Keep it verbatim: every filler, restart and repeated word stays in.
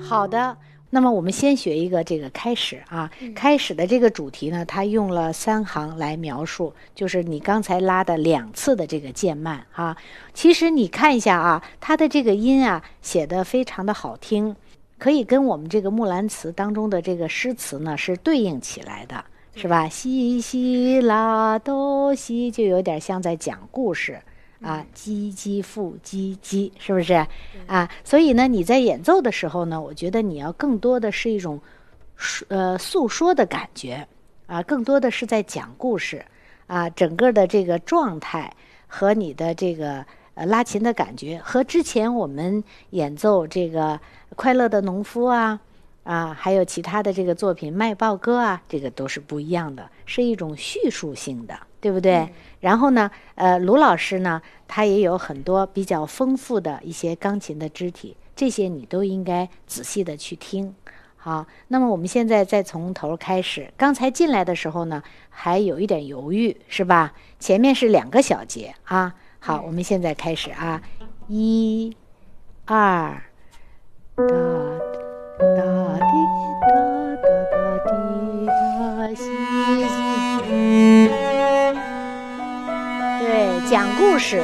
好的，那么我们先学一个这个开始啊，嗯、开始的这个主题呢，它用了三行来描述，就是你刚才拉的两次的这个渐慢啊。其实你看一下啊，它的这个音啊写得非常的好听，可以跟我们这个木兰辞当中的这个诗词呢是对应起来的，是吧？西西拉哆西就有点像在讲故事。啊，唧唧复唧唧，是不是啊？所以呢，你在演奏的时候呢，我觉得你要更多的是一种呃诉说的感觉啊，更多的是在讲故事啊，整个的这个状态和你的这个呃拉琴的感觉，和之前我们演奏这个快乐的农夫啊啊，还有其他的这个作品卖报歌啊，这个都是不一样的，是一种叙述性的，对不对？嗯、然后呢，呃，卢老师呢，他也有很多比较丰富的一些钢琴的肢体，这些你都应该仔细的去听。好，那么我们现在再从头开始。刚才进来的时候呢，还有一点犹豫，是吧？前面是两个小节啊。好，我们现在开始啊，一、二，哒哒滴哒哒哒滴哒西西。对，讲故事。